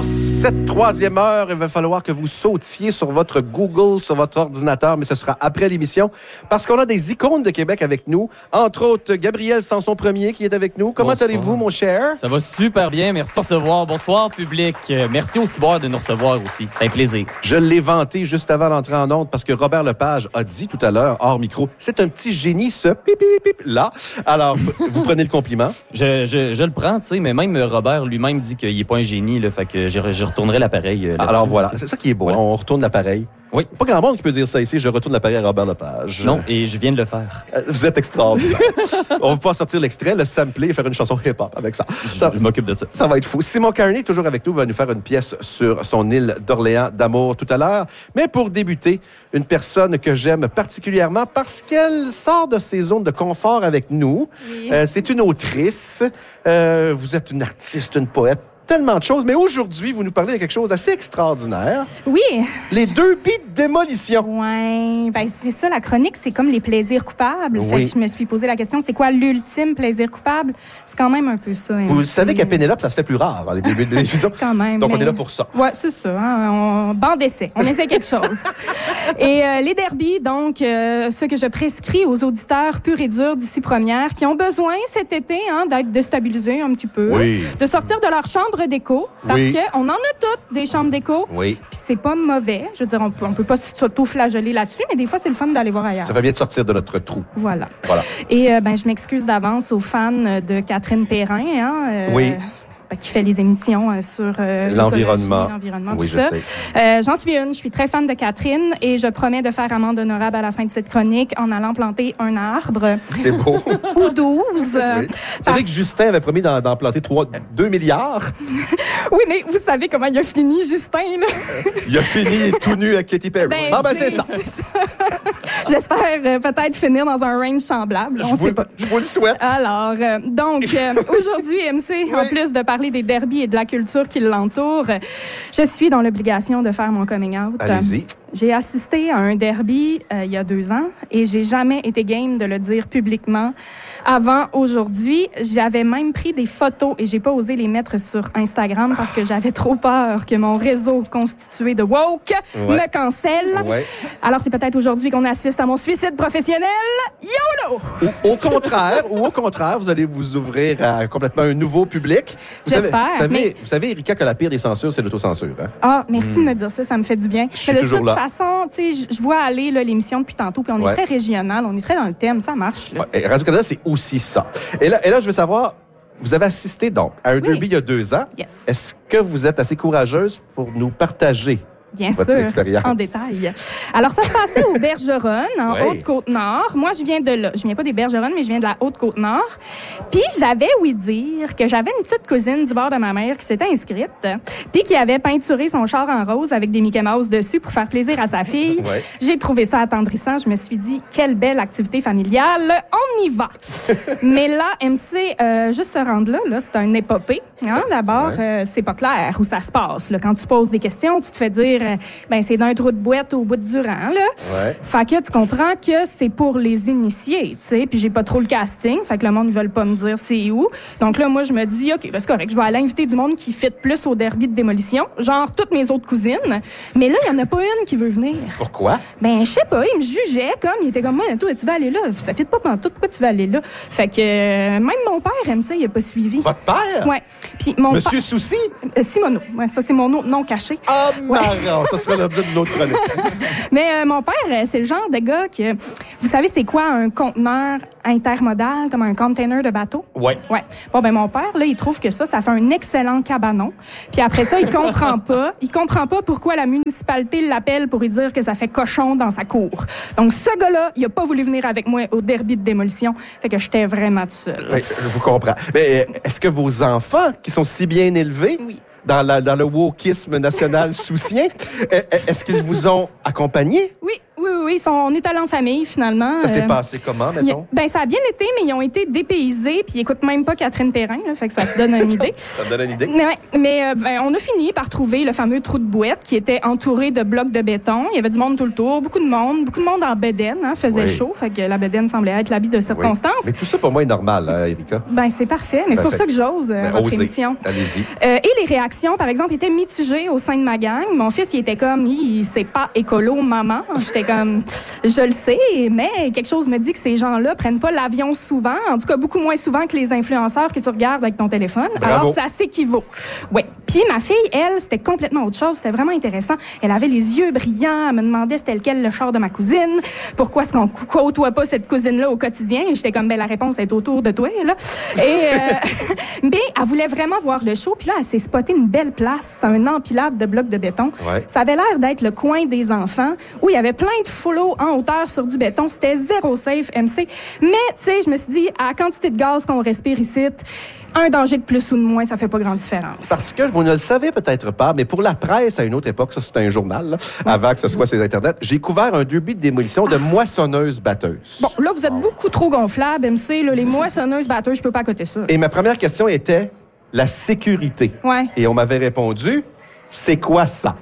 cette troisième heure, il va falloir que vous sautiez sur votre Google, sur votre ordinateur, mais ce sera après l'émission, parce qu'on a des icônes de Québec avec nous, entre autres Gabriel Sanson-Premier qui est avec nous. Comment allez-vous, mon cher? Ça va super bien, merci de recevoir. Bonsoir, public. Merci au Cyber de nous recevoir aussi. C'est un plaisir. Je l'ai vanté juste avant d'entrer en onde, parce que Robert Lepage a dit tout à l'heure, hors micro, c'est un petit génie, ce pip-pip-pip-là. Alors, vous prenez le compliment? Je le prends, tu sais, mais même Robert lui-même dit qu'il n'est pas un génie, là, fait que je retournerai l'appareil. Alors voilà, c'est ça qui est beau, voilà. On retourne l'appareil. Oui. Pas grand monde qui peut dire ça ici, je retourne l'appareil à Robert Lepage. Non, et je viens de le faire. Vous êtes extraordinaire. On va pouvoir sortir l'extrait, le sampler et faire une chanson hip-hop avec ça. Je m'occupe de ça. Ça va être fou. Simon Carney, toujours avec nous, va nous faire une pièce sur son île d'Orléans d'amour tout à l'heure. Mais pour débuter, une personne que j'aime particulièrement parce qu'elle sort de ses zones de confort avec nous. Oui. C'est une autrice. Vous êtes une artiste, une poète. Tellement de choses, mais aujourd'hui, vous nous parlez de quelque chose d'assez extraordinaire. Oui. Les derbies de démolition. Ouais, ben c'est ça, la chronique, c'est comme les plaisirs coupables. Oui. Fait que je me suis posé la question, c'est quoi l'ultime plaisir coupable? C'est quand même un peu ça. Vous savez qu'à Pénélope, ça se fait plus rare, les derbies de démolition. Quand même. Donc, on est là pour ça. Ouais, c'est ça. Hein? Bande d'essai. On essaie quelque chose. Et les derbies, donc, ce que je prescris aux auditeurs purs et durs d'ici première, qui ont besoin cet été d'être déstabilisés un petit peu, de sortir de leur chambre d'écho, parce qu'on en a toutes des chambres d'écho. Oui. Puis c'est pas mauvais. Je veux dire, on peut pas s'auto-flageller là-dessus, mais des fois, c'est le fun d'aller voir ailleurs. Ça fait bien de sortir de notre trou. Voilà. Et je m'excuse d'avance aux fans de Catherine Perrin, qui fait les émissions sur l'environnement, tout ça. J'en suis une. Je suis très fan de Catherine et je promets de faire amende honorable à la fin de cette chronique en allant planter un arbre. C'est beau. Ou 12. Vous savez que Justin avait promis d'en planter 2 milliards? Oui, mais vous savez comment il a fini, Justin, là? Il a fini tout nu à Katy Perry. C'est ça. J'espère peut-être finir dans un range semblable. On sait pas. Je vous le souhaite. Alors, aujourd'hui, MC, en plus de parler des derbies et de la culture qui l'entoure, je suis dans l'obligation de faire mon coming out. Allez-y. J'ai assisté à un derby il y a 2 ans et j'ai jamais été game de le dire publiquement avant aujourd'hui. J'avais même pris des photos et j'ai pas osé les mettre sur Instagram parce que j'avais trop peur que mon réseau constitué de woke me cancelle. Alors, c'est peut-être aujourd'hui qu'on assiste à mon suicide professionnel. YOLO! Au contraire, vous allez vous ouvrir à complètement un nouveau public. J'espère. Vous savez, Erika, que la pire des censures, c'est l'autocensure. Hein? Ah, merci de me dire ça me fait du bien. Mais de toute façon, tu sais, je vois aller l'émission depuis tantôt, puis on est très régional, on est très dans le thème, ça marche. Radio-Canada, c'est aussi ça. Et là, je veux savoir, vous avez assisté donc à un derby il y a 2 ans. Yes. Est-ce que vous êtes assez courageuse pour nous partager Bien votre sûr, expérience? en détail. Alors, ça se passait au Bergeronne, en Haute-Côte-Nord. Moi, je viens de là. Je viens pas des Bergeronnes, mais je viens de la Haute-Côte-Nord. Puis, j'avais ouï dire que j'avais une petite cousine du bord de ma mère qui s'était inscrite, puis qui avait peinturé son char en rose avec des Mickey Mouse dessus pour faire plaisir à sa fille. J'ai trouvé ça attendrissant. Je me suis dit, quelle belle activité familiale. On y va. Mais là, MC, juste se rendre là, c'est un épopée. D'abord, c'est pas clair où ça se passe. Là. Quand tu poses des questions, tu te fais dire c'est d'un trou de boîte au bout de Durand, là. Fait que tu comprends que c'est pour les initiés, tu sais. Puis j'ai pas trop le casting, fait que le monde ne veut pas me dire c'est où. Donc là, moi, je me dis, OK, c'est correct, je vais aller inviter du monde qui fit plus au derby de démolition, genre toutes mes autres cousines. Mais là, il y en a pas une qui veut venir. Pourquoi? Je sais pas, il me jugeait comme, il était comme, moi, toi, tu vas aller là. Ça fit pas pantoute, pourquoi tu vas aller là? Fait que même mon père aime ça, il a pas suivi. Votre père? Ouais. Puis mon Monsieur Souci? Simoneau. Ouais, ça, c'est mon nom caché. Ah, marrant! Ça serait l'objet d'une autre chronique. Mais mon père, c'est le genre de gars que... Vous savez, c'est quoi un conteneur intermodal, comme un container de bateau? Ouais. Bon, mon père, là, il trouve que ça fait un excellent cabanon. Puis après ça, il comprend pas. Il comprend pas pourquoi la municipalité l'appelle pour lui dire que ça fait cochon dans sa cour. Donc, ce gars-là, il a pas voulu venir avec moi au derby de démolition. Fait que j'étais vraiment tout seul. Oui, je vous comprends. Mais est-ce que vos enfants, qui sont si bien élevés... Dans le wokisme national soucien, est-ce qu'ils vous ont accompagné? Oui, oui. On est allés en famille, finalement. Ça s'est passé comment, mettons? Ça a bien été, mais ils ont été dépaysés, puis ils n'écoutent même pas Catherine Perrin, là, fait que ça te donne une idée. Ça te donne une idée? Mais on a fini par trouver le fameux trou de bouette qui était entouré de blocs de béton. Il y avait du monde tout le tour, beaucoup de monde en bedaine, faisait chaud, fait que la bedaine semblait être l'habit de circonstance. Oui. Mais tout ça, pour moi, est normal, hein, Erika? C'est parfait, mais c'est pour ça que j'ose votre émission. Allez-y. Et les réactions, par exemple, étaient mitigées au sein de ma gang. Mon fils, il était comme, c'est pas écolo, maman. J'étais comme, je le sais, mais quelque chose me dit que ces gens-là prennent pas l'avion souvent, en tout cas beaucoup moins souvent que les influenceurs que tu regardes avec ton téléphone. Bravo. Alors, ça s'équivaut. Oui. Puis ma fille, elle, c'était complètement autre chose. C'était vraiment intéressant. Elle avait les yeux brillants. Elle me demandait c'était lequel le char de ma cousine. Pourquoi est-ce qu'on côtoie pas cette cousine-là au quotidien? Et j'étais comme, la réponse est autour de toi, là. Et, mais elle voulait vraiment voir le show. Puis là, elle s'est spottée une belle place, un empilade de blocs de béton. Ouais. Ça avait l'air d'être le coin des enfants où il y avait plein de flots en hauteur sur du béton. C'était zéro safe, MC. Mais, tu sais, je me suis dit, à la quantité de gaz qu'on respire ici, un danger de plus ou de moins, ça fait pas grande différence. Parce que vous ne le savez peut-être pas, mais pour la presse, à une autre époque, ça c'était un journal, là, avant que ce soit sur Internet, j'ai couvert un derby de démolition de moissonneuses-batteuses. Bon, là, vous êtes beaucoup trop gonflable, MC. Là, les moissonneuses-batteuses, je peux pas accoter ça. Et ma première question était la sécurité. Ouais. Et on m'avait répondu, c'est quoi ça?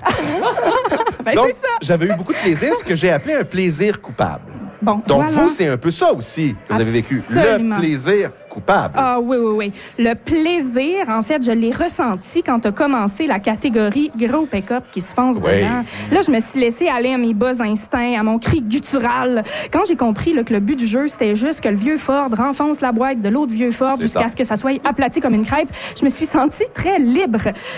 Donc, c'est ça. j'avais eu beaucoup de plaisir, ce que j'ai appelé un plaisir coupable. Bon, Donc, voilà. vous, c'est un peu ça aussi que vous avez vécu. Absolument. Le plaisir coupable. Ah oui. Le plaisir, en fait, je l'ai ressenti quand a commencé la catégorie gros pick-up qui se fonce dedans. Là, je me suis laissé aller à mes bas instincts, à mon cri guttural. Quand j'ai compris là, que le but du jeu, c'était juste que le vieux Ford renfonce la boîte de l'autre vieux Ford jusqu'à ce que ça soit aplati comme une crêpe, je me suis sentie très libre.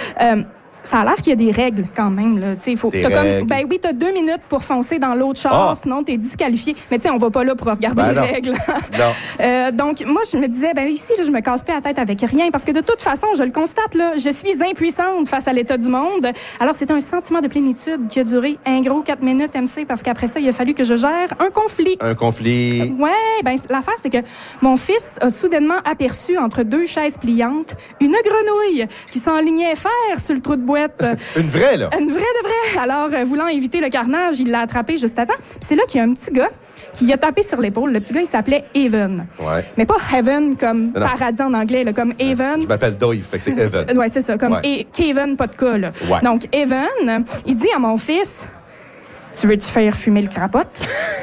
Ça a l'air qu'il y a des règles quand même. Là. T'as 2 minutes pour foncer dans l'autre char, sinon t'es disqualifié. Mais tu sais, on va pas là pour regarder les règles. Non. Donc, moi, je me disais, ici, là, je me casse pas la tête avec rien parce que de toute façon, je le constate, là, je suis impuissante face à l'état du monde. Alors, c'est un sentiment de plénitude qui a duré un gros 4 minutes, MC, parce qu'après ça, il a fallu que je gère un conflit. Un conflit. Ouais, l'affaire, c'est que mon fils a soudainement aperçu entre 2 chaises pliantes une grenouille qui s'enlignait faire sur le trou de boîte. Une vraie, là? Une vraie de vraie. Alors, voulant éviter le carnage, il l'a attrapé juste à temps. Puis c'est là qu'il y a un petit gars qui a tapé sur l'épaule. Le petit gars, il s'appelait Evan. Ouais. Mais pas Heaven comme paradis en anglais, là, comme Evan. Je m'appelle Dave, fait que c'est Evan. Ouais, c'est ça, comme Kevin, pas de cas, là. Ouais. Donc, Evan, il dit à mon fils, tu veux-tu faire fumer le crapote?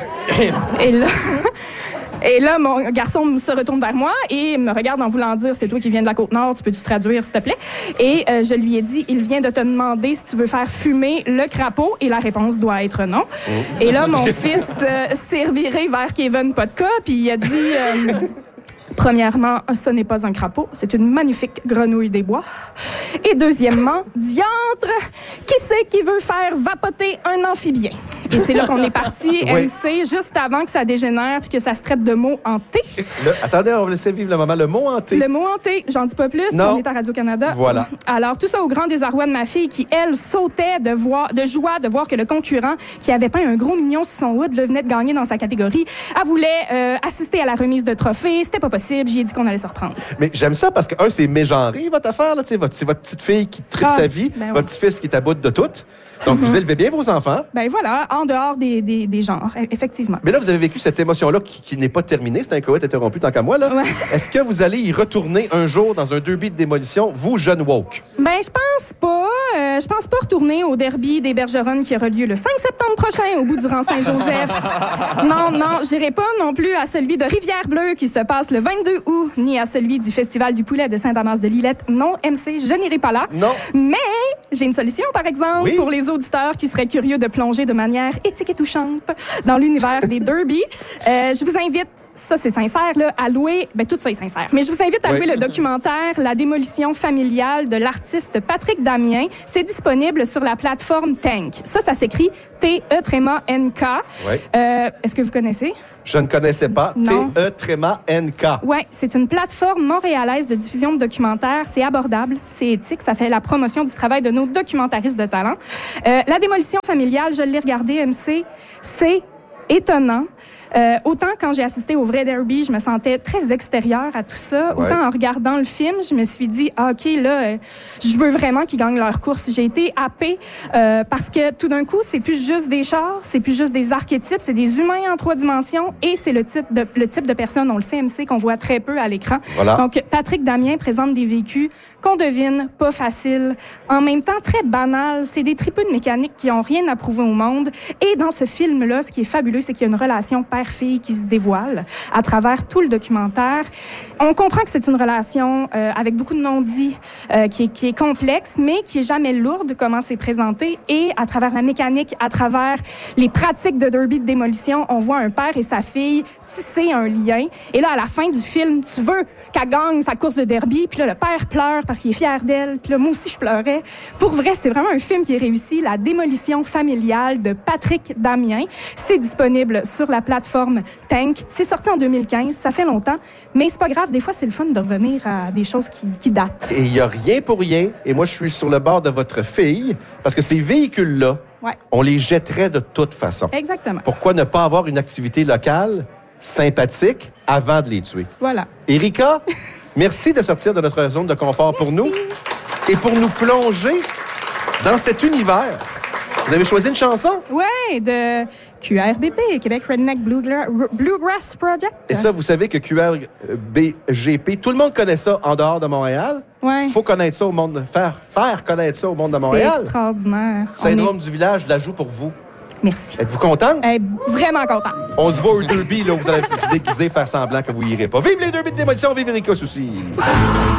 Et là, mon garçon se retourne vers moi et me regarde en voulant dire, c'est toi qui viens de la Côte-Nord, tu peux-tu traduire, s'il te plaît? Et je lui ai dit, il vient de te demander si tu veux faire fumer le crapaud, et la réponse doit être non. Et là, mon fils s'est reviré vers Kevin Podka, puis il a dit... Premièrement, ce n'est pas un crapaud, c'est une magnifique grenouille des bois. Et deuxièmement, diantre, qui c'est qui veut faire vapoter un amphibien? Et c'est là qu'on est parti, MC, juste avant que ça dégénère puis que ça se traite de mots hantés. Attendez, on va laisser vivre le moment. Le mot hanté. Le mot hanté, j'en dis pas plus, non. On est à Radio-Canada. Voilà. Alors, tout ça au grand désarroi de ma fille qui, elle, sautait de joie de voir que le concurrent, qui avait peint un gros mignon sur son hood, venait de gagner dans sa catégorie. Elle voulait assister à la remise de trophées. C'était pas possible. J'y ai dit qu'on allait se reprendre. Mais j'aime ça parce que, c'est mégenré, votre affaire. Là, c'est votre petite fille qui tripe sa vie, votre petit-fils qui est à bout de tout. Donc, vous élevez bien vos enfants. Voilà, en dehors des genres, effectivement. Mais là, vous avez vécu cette émotion-là qui n'est pas terminée. C'est un coët interrompu tant qu'à moi. Là. Ouais. Est-ce que vous allez y retourner un jour dans un derby de démolition, vous, jeune woke? Je pense pas. Je pense pas retourner au derby des Bergeronnes qui aura lieu le 5 septembre prochain au bout du rang Saint-Joseph. Non, j'irai pas non plus à celui de Rivière-Bleue qui se passe le 22 août, ni à celui du Festival du poulet de Saint-Damas-de-Lillette. Non, MC, je n'irai pas là. Non. Mais j'ai une solution, par exemple, pour les auditeurs qui seraient curieux de plonger de manière éthique et touchante dans l'univers des derbies. Je vous invite, ça c'est sincère, là, à louer, tout ça est sincère, mais je vous invite à louer le documentaire La démolition familiale de l'artiste Patrick Damien. C'est disponible sur la plateforme Tank. Ça s'écrit T-E-N-K. Est-ce que vous connaissez? Je ne connaissais pas. Non. T-E-N-K. Oui, c'est une plateforme montréalaise de diffusion de documentaires. C'est abordable, c'est éthique, ça fait la promotion du travail de nos documentaristes de talent. La démolition familiale, je l'ai regardée, MC, c'est étonnant. Autant quand j'ai assisté au vrai derby, je me sentais très extérieure à tout ça. Ouais. Autant en regardant le film, je me suis dit, OK, là, je veux vraiment qu'ils gagnent leur course. J'ai été happée parce que tout d'un coup, c'est plus juste des chars, c'est plus juste des archétypes, c'est des humains en 3 dimensions et c'est le type de personne, on le sait, MC, qu'on voit très peu à l'écran. Voilà. Donc, Patrick Damien présente des vécus qu'on devine, pas faciles, en même temps très banals. C'est des tripeux de mécanique qui ont rien à prouver au monde. Et dans ce film-là, ce qui est fabuleux, c'est qu'il y a une relation père-fille qui se dévoile à travers tout le documentaire. On comprend que c'est une relation avec beaucoup de non-dits, qui est complexe, mais qui est jamais lourde, comment c'est présenté. Et à travers la mécanique, à travers les pratiques de derby de démolition, on voit un père et sa fille tisser un lien. Et là, à la fin du film, tu veux qu'elle gagne sa course de derby, puis là, le père pleure parce qu'il est fier d'elle, puis là, moi aussi, je pleurais. Pour vrai, c'est vraiment un film qui est réussi, La démolition familiale de Patrick Damien. C'est disponible sur la plateforme Tank. C'est sorti en 2015, ça fait longtemps, mais c'est pas grave, des fois, c'est le fun de revenir à des choses qui datent. Et il n'y a rien pour rien. Et moi, je suis sur le bord de votre fille, parce que ces véhicules-là, Ouais. on les jetterait de toute façon. Exactement. Pourquoi ne pas avoir une activité locale sympathique avant de les tuer? Voilà. Erika, merci de sortir de notre zone de confort pour nous et pour nous plonger dans cet univers. Vous avez choisi une chanson? Ouais, de QRBP, Québec Redneck Bluegrass Project. Et ça, vous savez que QRBGP, tout le monde connaît ça en dehors de Montréal. Ouais. Il faut connaître ça au monde, faire connaître ça au monde de Montréal. C'est extraordinaire. Syndrome du village, je la joue pour vous. Merci. Êtes-vous contente? Vraiment content. On se voit au derby, là, vous allez vous déguiser, faire semblant que vous irez pas. Vive les derby de démolition, vive Erika Soucy!